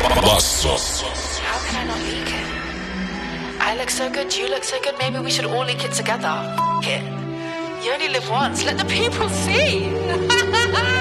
Basso. How can I not leak it? I look so good, you look so good, maybe we should all leak it together. F it. You only live once, let the people see.